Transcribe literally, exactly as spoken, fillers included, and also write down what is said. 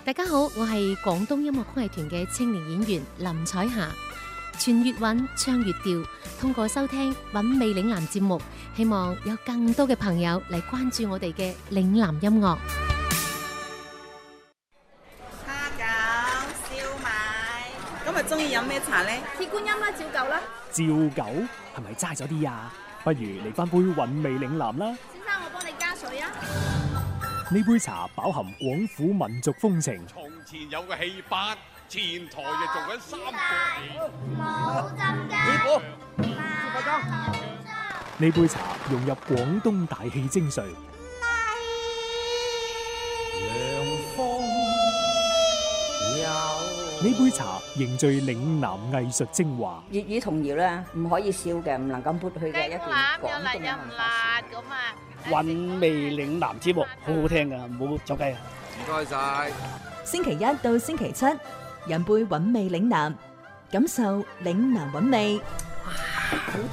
大家好，我係廣東音樂曲藝團嘅青年演員林彩霞。傳粵韻，唱粵調，通過收聽韻味嶺南節目，希望有更多嘅朋友嚟關注我哋嘅嶺南音樂。 蝦餃、燒賣，今日中意飲咩茶呢？ 鐵觀音啦，照舊啦。 照舊係咪齋咗啲啊？不如嚟翻杯韻味嶺南啦。 先生，我幫你加水啊。 呢杯茶飽含廣府民族風情。 從前有個戲班，前台就做緊三個冇針㗎。 師傅， 呢杯茶融入廣東大氣精髓。呢杯茶凝聚嶺南藝術精華。 粵語童謠咧，唔可以少嘅，唔能夠抹去嘅一段廣東嘅文化。 韻味嶺南節目好好聽噶，唔好走雞啊！ 唔該晒。 星期一到星期七，飲杯韻味嶺南，感受嶺南韻味。